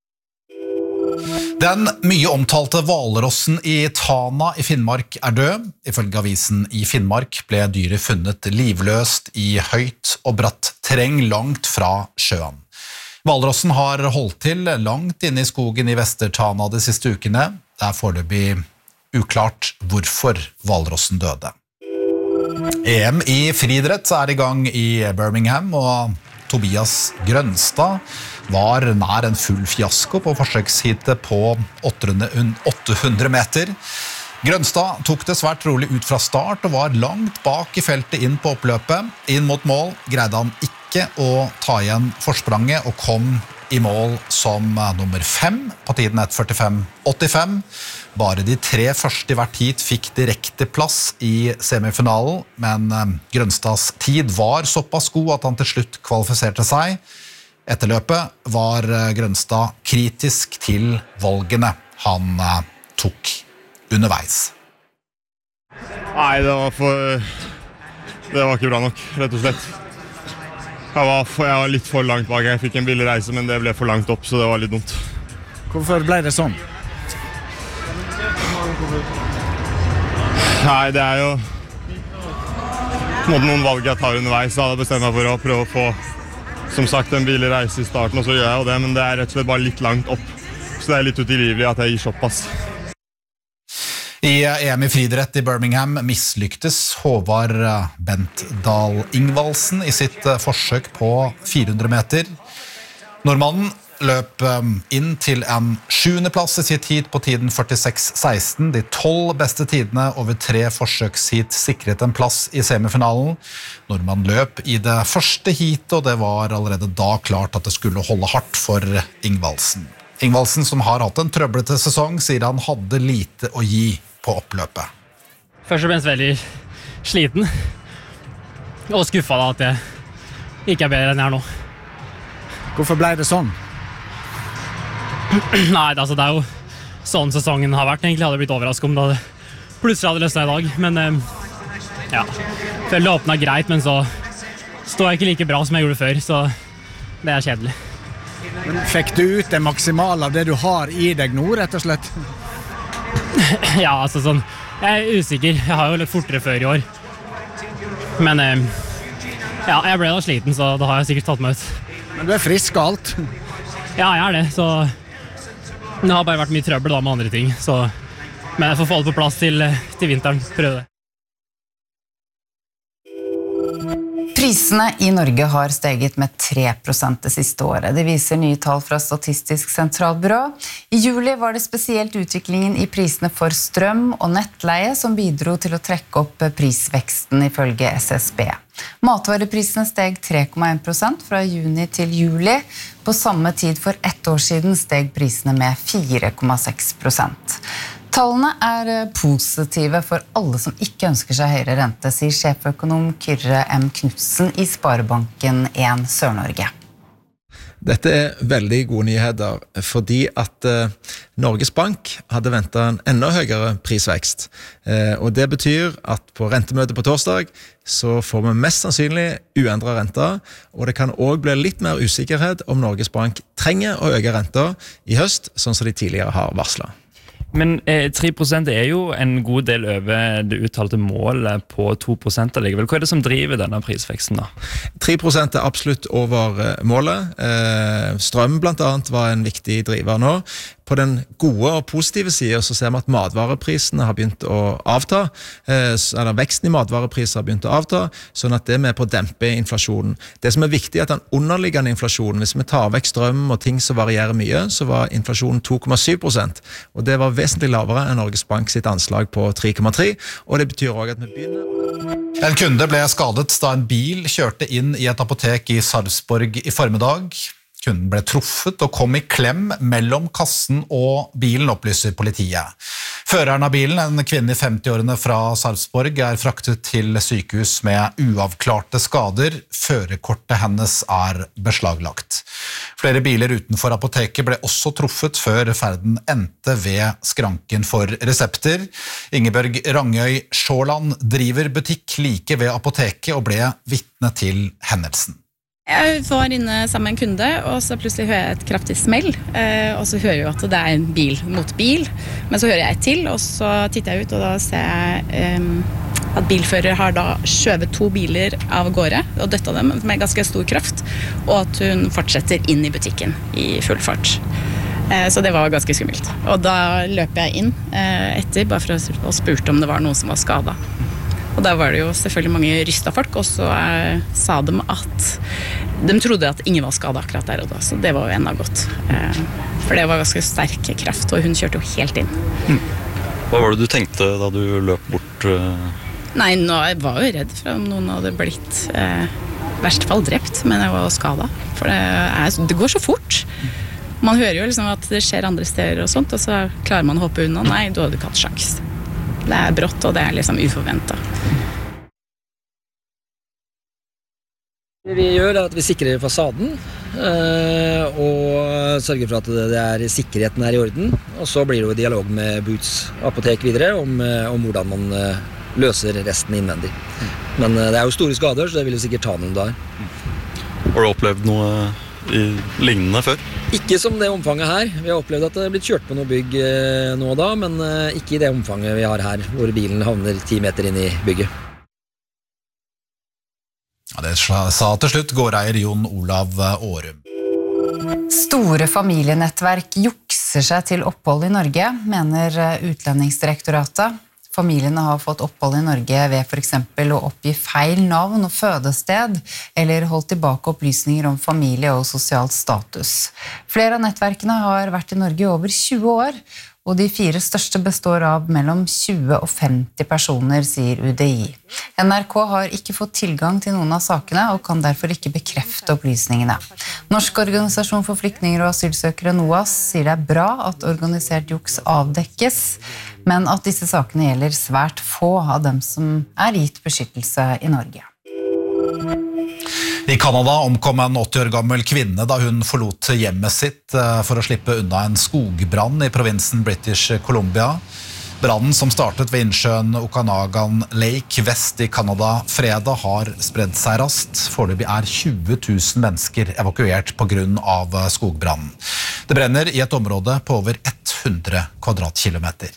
Den mye omtalte hvalrossen i Tana i Finnmark er død. Ifølge avisen i Finnmark ble dyret funnet livløst i høyt og bratt terreng langt fra sjøen. Hvalrossen har holdt til langt inne i skogen i Vester-Tana de siste ukene. Det er foreløpig uklart hvorfor hvalrossen døde. E M i friidrett er i gang i Birmingham, og Tobias Grønstad var nær en full fiasko på forsøksheatet på åtte hundre meter. Grønstad tok det svært rolig ut fra start og var langt bak i feltet inn på oppløpet. Inn mot mål greide han ikke å ta igjen forspranget og kom i mål som nummer fem på tiden ett førtifem åttifem. Bare de tre første i hvert heat fikk direkte plass i semifinalen, men Grønstads tid var såpass god at han til slutt kvalifiserte seg. Etter løpet var Grønstad kritisk til valgene han tok underveis.
Nei, det var for... Det var ikke bra nok, rett og slett. Jeg var, for, jeg var litt for langt bak. Jeg fikk en billig reise, men det ble for langt opp, så det var litt dumt.
Hvorfor ble det sånn?
Nei, det er jo noen valg jeg tar underveis. Så hadde jeg bestemt meg for å prøve å få, som sagt, en billig reise i starten, og så gjør jeg jo det, men det er rett og slett bare litt langt opp. Så det er litt utilgivelig at jeg gir såpass.
I E M i friidrett i Birmingham mislyktes Håvard Bentdal Ingvaldsen i sitt forsøk på fire hundre meter. Nordmannen løp inn til en sjuende plass i sitt heat på tiden førtiseks seksten. De tolv beste tidene over tre forsøksheat sikret en plass i semifinalen. Nordmannen løp i det første heatet, og det var allerede da klart at det skulle holde hardt for Ingvaldsen. Ingvaldsen, som har hatt en trøblete sesong, sier han hadde lite å gi på oppløpet.
Først og fremst veldig sliten, og skuffet da at jeg ikke er bedre enn jeg er nå.
Hvorfor ble det sånn?
Nei, altså, det er jo sånn sesongen har vært. Egentlig hadde jeg blitt overrasket om det hadde plutselig hadde løsnet i dag, men ja, følte det åpnet greit, men så står jeg ikke like bra som jeg gjorde før, så det er kjedelig.
Men fikk du ut det maksimale av det du har i deg nå, rett og slett?
Ja, altså sånn, jeg er usikker. Jeg har jo litt fortere før i år. Men ja, jeg ble da sliten, så da har jeg sikkert tatt meg ut.
Men du er frisk og alt?
Ja, jeg er det, så det har bare vært mye trøbbel da med andre ting. Så, men jeg får få det på plass til, til vinteren, prøve det.
Prisene i Norge har steget med tre prosent det siste året. Det viser nye tall fra Statistisk sentralbyrå. I juli var det spesielt utviklingen i prisene for strøm og nettleie som bidro til å trekke opp prisveksten ifølge S S B. Matvareprisene steg tre komma en prosent fra juni til juli. På samme tid for ett år siden steg prisene med fire komma seks prosent. Tallene er positive for alle som ikke ønsker seg høyere rente, sier sjeføkonom Kyrre M. Knudsen i Sparebanken en Sør-Norge.
Dette er veldig gode nyheter, fordi at eh, Norges Bank hadde ventet en enda høyere prisvekst. Eh, og det betyr at på rentemøtet på torsdag så får vi mest sannsynlig uendret renter, og det kan også bli litt mer usikkerhet om Norges Bank trenger å øke renter i høst, sånn som de tidligere har varslet.
Men eh, tre prosent er jo en god del over det uttalte målet på to prosent allikevel. Hva er det som driver denne prisveksten da?
tre prosent er absolutt over målet. Eh, strøm blant annet var en viktig driver nå. På den gode og positive siden så ser vi at matvareprisene har begynt å avta, eh, eller veksten i matvarepriser har begynt å avta, sånn at det er med på å dempe inflasjonen. Det som er viktig er at den underliggende inflasjonen, hvis vi tar vekk strøm og ting som varierer mye, så var inflasjonen to komma syv prosent, og det var vesentlig lavere enn Norges Bank sitt anslag på tre komma tre, og det betyr også at vi begynner.
En kunde ble skadet da en bil kjørte inn i et apotek i Sarpsborg i formiddag. Kunden ble truffet og kom i klem mellom kassen og bilen, opplyser politiet. Føreren av bilen, en kvinne i femti-årene fra Sarpsborg, er fraktet til sykehus med uavklarte skader. Førerkortet hennes er beslaglagt. Flere biler utenfor apoteket ble også truffet før ferden endte ved skranken for resepter. Ingeborg Rangøy Sjåland driver butikk like ved apoteket og ble vitne til hendelsen.
Jeg var inne sammen med en kunde, og så plutselig hører jeg et kraftig smell, og så hører jeg at det er en bil mot bil, men så hører jeg et til, og så titter jeg ut, og da ser jeg um, at bilfører har da skjøvet to biler av gårde, og døtta dem med ganske stor kraft, og at hun fortsetter inn i butikken i full fart. Så det var ganske skummelt. Og da løper jeg inn etter, bare for å spurte om det var noen som var skadet. Og der var det jo selvfølgelig mange rystet folk, og så eh, sa de at de trodde at ingen var skadet akkurat der og da, så det var jo enda godt. Eh, for det var ganske sterk kraft, og hun kjørte jo helt inn.
Mm. Hva var det du tenkte da du løp bort? Eh?
Nei, nå jeg var jo redd for om noen hadde blitt eh, i verste fall drept, men jeg var jo skadet. For det, er, det går så fort. Man hører jo liksom at det skjer andre steder og sånt, og så klarer man å hoppe unna. Nei, du hadde ikke hatt sjans. Det er brått, og det er liksom uforventet.
Det vi gjør er at vi sikrer fasaden, og sørger for at det er sikkerheten er i orden. Og så blir det jo dialog med Boots apotek videre om, om hvordan man løser resten innvendig. Men det er jo store skader, så det vil jo sikkert ta noen dager.
Har du opplevd noe i lignende før?
Ikke som det omfanget her. Vi har opplevd at det er blitt kjørt på noe bygg nå og da, men ikke i det omfanget vi har her, hvor bilen havner ti meter inn i bygget.
Ja, det sa til slutt gårdeier Jon Olav Årum.
Store familienettverk jukser seg til opphold i Norge, mener Utlendingsdirektoratet. Familiene har fått opphold i Norge ved for eksempel å oppgi feil navn og fødested, eller holdt tilbake opplysninger om familie og sosial status. Flere av nettverkene har vært i Norge i over tjue år, og de fire største består av mellom tjue og femti personer, sier U D I. N R K har ikke fått tilgang til noen av sakene, og kan derfor ikke bekrefte opplysningene. Norsk organisasjon for flyktninger og asylsøkere NOAS sier det er bra at organisert juks avdekkes, men at disse sakene gjelder svært få av dem som er gitt beskyttelse i Norge.
I Kanada omkom en åtti år gammel kvinne da hun forlot hjemmet sitt for å slippe unna en skogbrann i provinsen British Columbia. Brannen som startet ved innsjøen Okanagan Lake vest i Kanada fredag har spredd seg raskt. Foreløpig er tjue tusen mennesker evakuert på grunn av skogbrannen. Det brenner i et område på over hundre kvadratkilometer.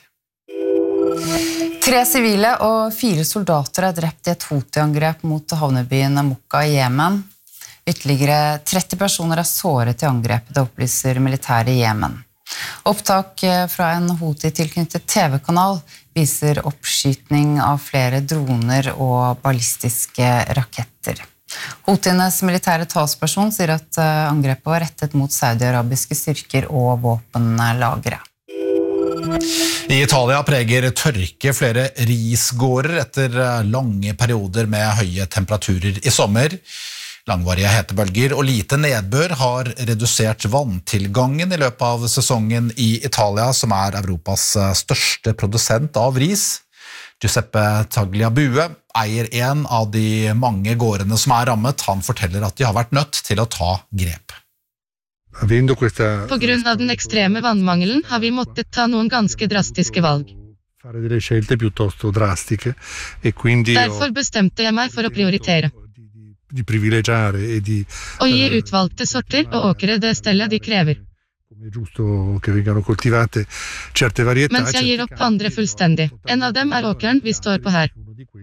Tre sivile og fire soldater er drept i et Houthi-angrep mot havnebyen Mokka i Jemen. Ytterligere tretti personer er såret i angrepet, det opplyser militæret i Jemen. Opptak fra en Houthi-tilknyttet T V-kanal viser oppskytning av flere droner og ballistiske raketter. Houtienes militære talsperson sier at angrepet var rettet mot saudi-arabiske styrker og våpenlagre.
I Italia preger tørke flere risgårder etter lange perioder med høye temperaturer i sommer. Langvarige hetebølger og lite nedbør har redusert vanntilgangen i løpet av sesongen i Italia, som er Europas største produsent av ris. Giuseppe Tagliabue eier en av de mange gårdene som er rammet. Han forteller at de har vært nødt til å ta grep.
På grunn av den ekstreme vannmangelen har vi måttet ta noen ganske drastiske valg. Derfor bestemte jeg meg for å prioritere. Å gi utvalgte sorter og åkre det stellet de krever. Mens jeg gir opp andre fullstendig. En av dem er åkeren vi står på her.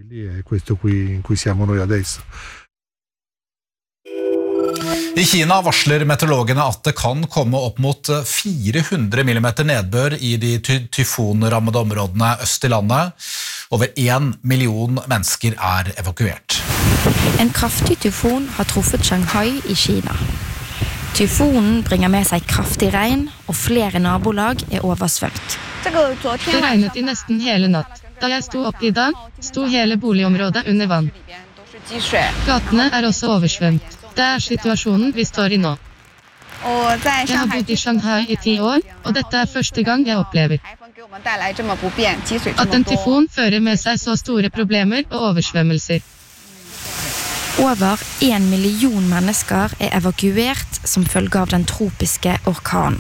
I Kina varsler meteorologene at det kan komme opp mot fire hundre millimeter nedbør i de ty tyfonrammede områdene øst i landet. Over en million mennesker er evakuert.
En kraftig tyfon har truffet Shanghai i Kina. Tyfonen bringer med seg kraftig regn, og flere nabolag er oversvømt.
Det regnet i nesten hele natt. Da jeg sto opp i dag, sto hele boligområdet under vann. Gatene er også oversvømt. Det er situasjonen vi står i nå. Jeg har bodd i Shanghai i ti år, og dette er første gang jeg opplever at en tyfon fører med seg så store problemer og oversvømmelser.
Over en million mennesker er evakuert som følge av den tropiske orkanen.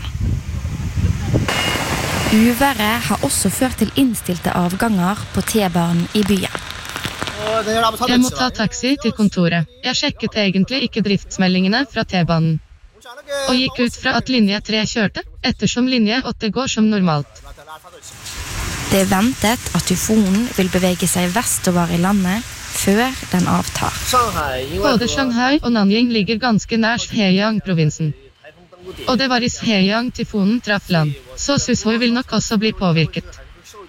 Uværet har også ført til innstilte avganger på T-banen i byen.
Jeg må ta taxi til kontoret. Jeg sjekket egentlig ikke driftsmeldingene fra T-banen. Og gikk ut fra at linje tre kjørte, ettersom linje åtte går som normalt.
Det er ventet at tyfonen vil bevege seg vestover i landet før den avtar.
Både Shanghai og Nanjing ligger ganske nær Zhejiang-provinsen. Og det var i Zhejiang tyfonen traff land, så Sushoi vil nok også bli påvirket.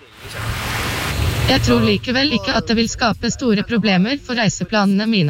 Jeg tror likevel ikke at det vil skape store problemer for reiseplanene mine.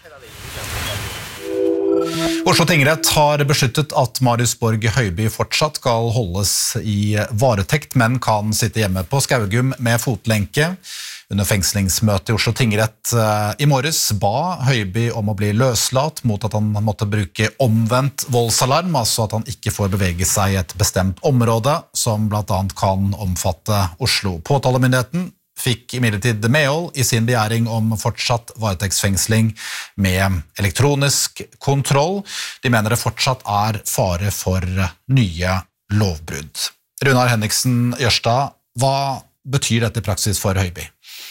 Oslo tingrett har besluttet at Marius Borg Høiby fortsatt skal holdes i varetekt, men kan sitte hjemme på Skaugum med fotlenke. Under fengslingsmøte i Oslo tingrett i morges ba Høiby om å bli løslatt mot at han måtte bruke omvendt voldsalarm, altså at han ikke får bevege seg i et bestemt område, som blant annet kan omfatte Oslo. Påtalemyndigheten fikk imidlertid medhold i sin begjæring om fortsatt varetektsfengsling med elektronisk kontroll. De mener det fortsatt er fare for nye lovbrudd. Runar Henriksen Jørstad, hva betyr dette i praksis for Høiby?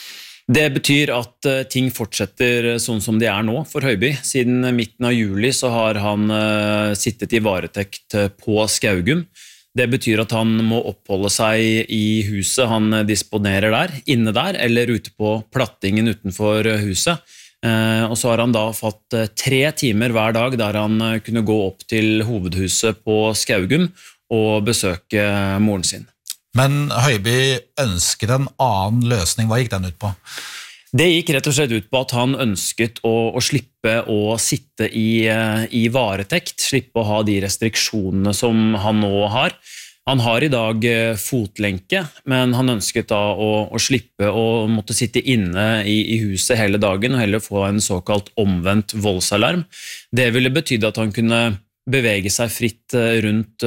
Det betyr at ting fortsetter sånn som de er nå for Høiby. Siden midten av juli så har han sittet i varetekt på Skaugum. Det betyr at han må oppholde seg i huset han disponerer der, inne der, eller ute på plattingen utenfor huset. Og så har han da fått tre timer hver dag der han kunne gå opp til hovedhuset på Skaugum og besøke moren sin.
Men Høiby ønsket en annen løsning. Hva gikk den ut på?
Det gikk rett og slett ut på at han ønsket å, å slippe å sitte i, i varetekt, slippe å ha de restriksjonene som han nå har. Han har i dag fotlenke, men han ønsket da å, å slippe å måtte sitte inne i, i huset hele dagen og heller få en såkalt omvendt voldsalarm. Det ville betyde at han kunne bevege seg fritt rundt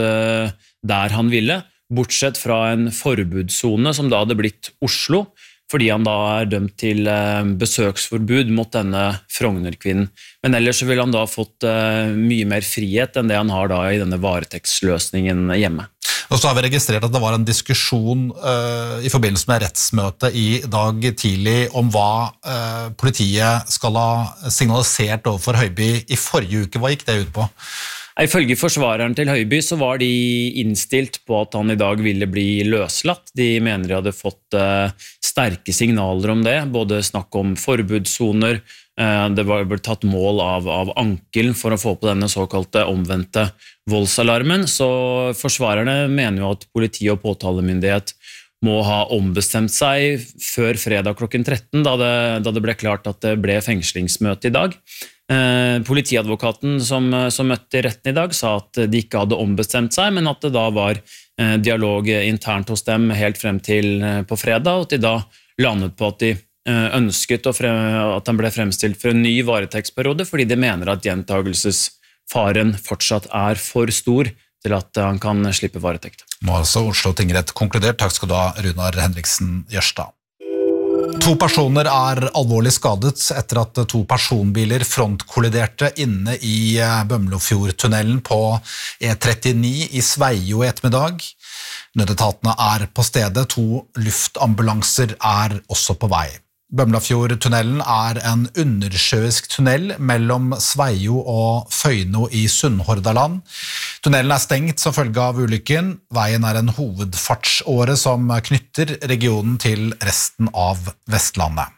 der han ville, bortsett fra en forbudszone som da hadde blitt Oslo, fordi han da er dømt til besøksforbud mot denne Frogner-kvinnen. Men ellers så ville han da fått mye mer frihet enn det han har da i denne varetektsløsningen hjemme.
Og så har vi registrert at det var en diskusjon uh, i forbindelse med rettsmøtet i dag tidlig om hva uh, politiet skal ha signalisert overfor Høiby i forrige uke. Hva gikk det ut på?
Ifølge forsvareren til Høiby så var de innstilt på at han i dag ville bli løslatt. De mener de hadde fått uh, sterke signaler om det, både snakk om forbudszoner, uh, det var blitt tatt mål av, av ankelen for å få på denne såkalte omvendte voldsalarmen, så forsvarerne mener jo at politi og påtalemyndighet må ha ombestemt seg før fredag klokken tretten, da det, da det ble klart at det ble fengslingsmøte i dag. Eh, politiadvokaten som, som møtte i retten i dag sa at de ikke hadde ombestemt seg, men at det da var eh, dialog internt hos dem helt frem til eh, på fredag, og at de da landet på at de eh, ønsket å frem, at han ble fremstilt for en ny varetektsperiode, fordi de mener at gjentagelsesfaren fortsatt er for stor til at han kan slippe varetekt.
Nå har altså Oslo tingrett konkludert. Takk skal du ha, Runar Henriksen Jørstad. To personer er alvorlig skadet etter at to personbiler frontkolliderte inne i Bømlofjordtunnelen på E trettini i Sveio i ettermiddag. Nødetatene er på stedet, to luftambulanser er også på vei. Bømlafjordtunnelen er en undersjøisk tunnel mellom Sveio og Føyno i Sunnhordaland. Tunnelen er stengt som følge av ulykken. Veien er en hovedfartsåre som knytter regionen til resten av Vestlandet.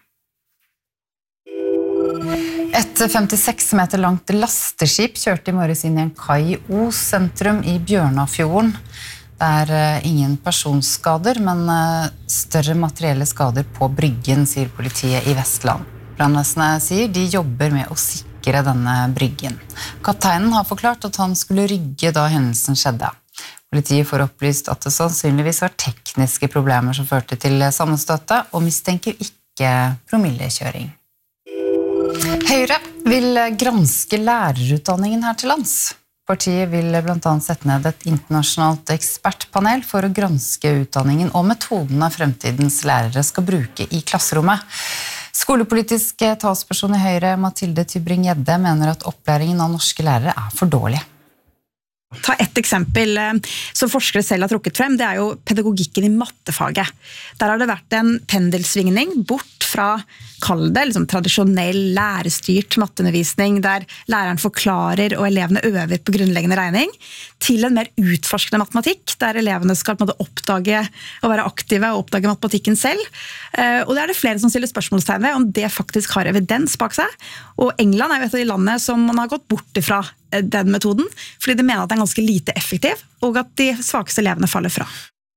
Et femtiseks meter langt lasteskip kjørte i morges inn i en kai i Os sentrum i Bjørnafjorden. Det er ingen personskader, men større materielle skader på bryggen, sier politiet i Vestland. Brannvesenet sier de jobber med å sikre denne bryggen. Kapteinen har forklart at han skulle rygge da hendelsen skjedde. Politiet får opplyst at det sannsynligvis var tekniske problemer som førte til sammenstøtet, og mistenker ikke promillekjøring. Høyre vil granske lærerutdanningen her til lands. Partiet vil blant annet sette ned et internasjonalt ekspertpanel for å granske utdanningen og metodene fremtidens lærere skal bruke i klasserommet. Skolepolitisk talsperson i Høyre, Mathilde Tybring-Gjedde, mener at opplæringen av norske lærere er for dårlig.
Ta ett eksempel som forskere selv har trukket frem, det er jo pedagogikken i mattefaget. Der har det vært en pendelsvingning bort fra, kall det, liksom, tradisjonell lærestyrt matteundervisning, der læreren forklarer og elevene øver på grunnleggende regning, til en mer utforskende matematikk, der elevene skal på en måte oppdage og være aktive og oppdage matematikken selv. Og det er det flere som stiller spørsmålstegn ved om det faktisk har evidens bak seg. Og England er jo et av de landene som man har gått bort ifra den metoden, fordi de mener at den er ganske lite effektiv, og at de svakeste elevene faller fra.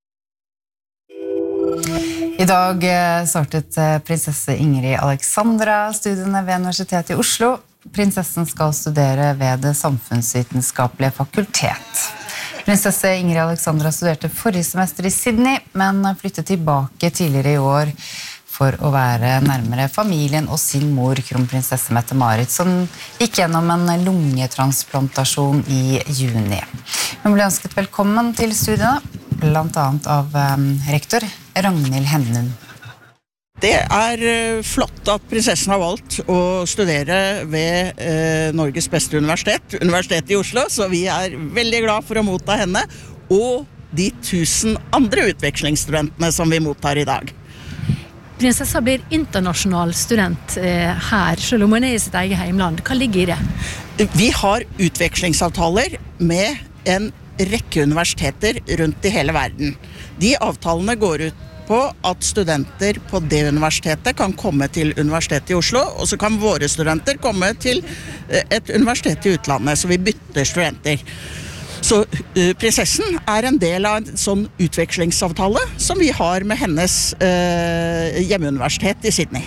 I dag startet prinsesse Ingrid Alexandra studiene ved Universitetet i Oslo. Prinsessen skal studere ved det samfunnsvitenskapelige fakultet. Prinsesse Ingrid Alexandra studerte forrige semester i Sydney, men flyttet tilbake tidligere i år for å være nærmere familien og sin mor, kronprinsesse Mette-Marit, som gikk gjennom en lungetransplantasjon i juni. Hun ble ønsket velkommen til studiene, blant annet av um, rektor Ragnhild Hennum.
Det er flott at prinsessen har valgt å studere ved eh, Norges beste universitet, Universitetet i Oslo, så vi er veldig glad for å motta henne, og de tusen andre utvekslingsstudentene som vi mottar i dag.
Prinsessa blir internasjonal student eh, her, selv om hun er i sitt eget heimland. Hva ligger i det?
Vi har utvekslingsavtaler med en rekke universiteter rundt i hele verden. De avtalene går ut på at studenter på det universitetet kan komme til Universitetet i Oslo, og så kan våre studenter komme til et universitet i utlandet, så vi bytter studenter. Så uh, prinsessen er en del av en sånn utvekslingsavtale som vi har med hennes uh, hjemmeuniversitet i Sydney.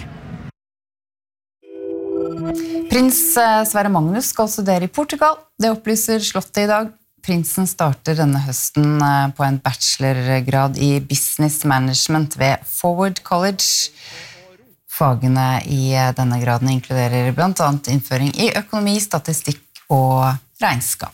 Prins Sverre Magnus skal studere i Portugal. Det opplyser Slottet i dag. Prinsen starter denne høsten på en bachelorgrad i business management ved Forward College. Fagene i denne graden inkluderer blant annet innføring i økonomi, statistikk og regnskap.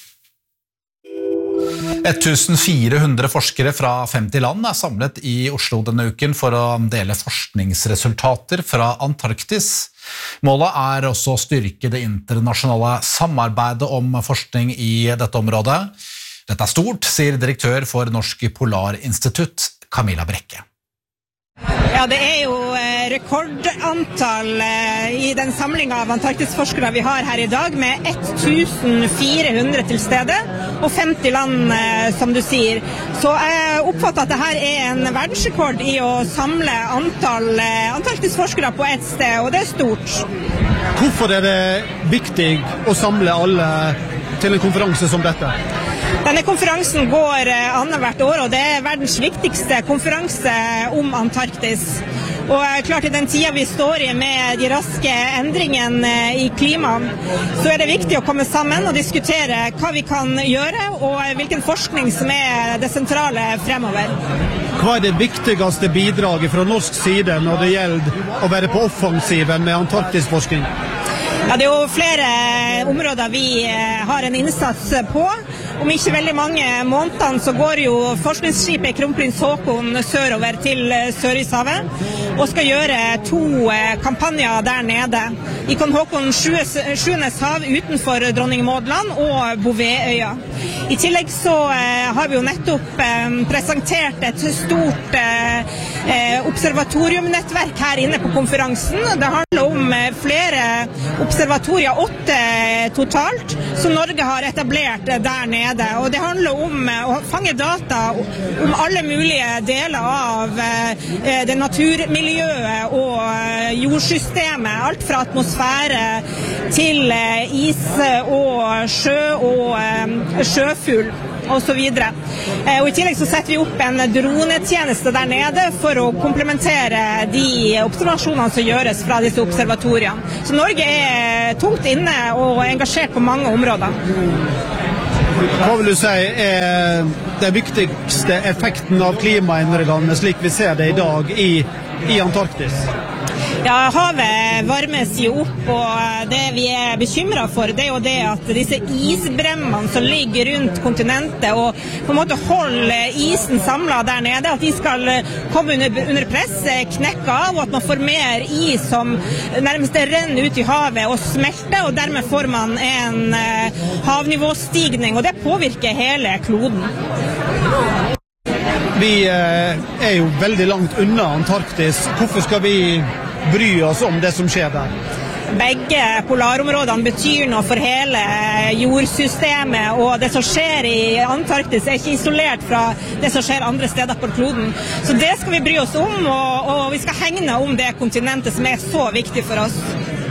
fjorten hundre forskere fra femti land er samlet i Oslo denne uken for å dele forskningsresultater fra Antarktis. Målet er også å styrke det internasjonale samarbeidet om forskning i dette området. Dette er stort, sier direktør for Norsk Polarinstitutt, Camilla Brekke.
Ja, det er jo rekordantall i den samlingen av Antarktis-forskere vi har her i dag, med fjorten hundre til stede, og femti land, som du sier. Så jeg oppfatter at dette er en verdensrekord i å samle antall Antarktis-forskere på et sted, og det er stort.
Hvorfor er det viktig å samle alle til en konferanse som dette?
Denne konferansen går annethvert år, og det er verdens viktigste konferanse om Antarktis. Og klart i den tiden vi står i med de raske endringene i klimaet, så er det viktig å komme sammen og diskutere hva vi kan gjøre, og hvilken forskning som er det sentrale fremover.
Hva er det viktigste bidraget fra norsk side når det gjelder å være på offensiven med antarktisforskning?
Ja, det er jo flere områder vi har en innsats på. Om ikke veldig mange månedene så går jo forskningsskipet Kronprins Haakon sørover til Sørishavet og skal gjøre to kampanjer der nede. I Kong Haakon sjuendes hav utenfor Dronning Maudland og Bouvetøya. I tillegg så har vi jo nettopp presentert et stort observatoriumnettverk her inne på konferansen. Det handler om flere observatorier, åtte totalt, som Norge har etablert der nede. Og det handler om å fange data om alle mulige deler av det naturmiljøet og jordsystemet. Alt fra atmosfære til is og sjø og sjøfugl og så videre. Og i tillegg så setter vi opp en dronetjeneste der nede for å komplementere de observasjonene som gjøres fra disse observatoriene. Så Norge er tungt inne og engasjert på mange områder.
Hva vil du si er den viktigste effekten av klimaendringene slik vi ser det i dag i, i Antarktis?
Ja, havet varmes jo opp, og det vi er bekymret for, det er jo det at disse isbremmene som ligger rundt kontinentet og på en måte holder isen samlet der nede, at de skal komme under, under press, knekke av, og at man får mer is som nærmest renner ut i havet og smelter, og dermed får man en havnivåstigning, og det påvirker hele kloden.
Vi er jo veldig langt unna Antarktis. Hvorfor skal vi bry oss om det som skjer der?
Begge polarområdene betyr noe for hele jordsystemet, og det som skjer i Antarktis er ikke isolert fra det som skjer andre steder på kloden. Så det skal vi bry oss om, og, og vi skal hegne om det kontinentet som er så viktig for oss.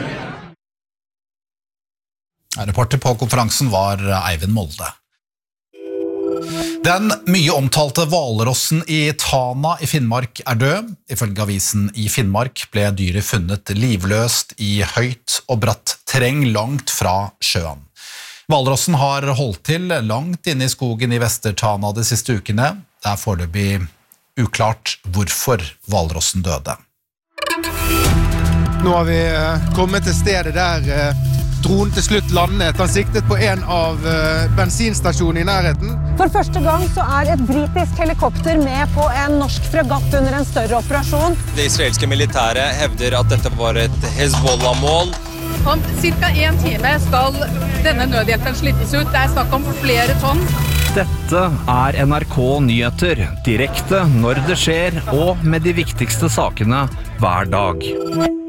Reporter på konferansen var Eivind Molde. Den mye omtalte hvalrossen i Tana i Finnmark er død. Ifølge avisen i Finnmark ble dyret funnet livløst i høyt og bratt terreng langt fra sjøen. Hvalrossen har holdt til langt inne i skogen i Vester-Tana de siste ukene. Det er foreløpig uklart hvorfor hvalrossen døde.
Nå har vi kommet til stedet der dronen til slutt landet. Han siktet på en av bensinstasjonene i nærheten.
For første gang så er et britisk helikopter med på en norsk fregatt under en større operasjon.
Det israelske militæret hevder at dette var et Hezbollah-mål.
Om cirka en time skal denne nødhjelpen slippes ut. Det er snakk om flere tonn.
Dette er N R K Nyheter, direkte når det skjer og med de viktigste sakene hver dag.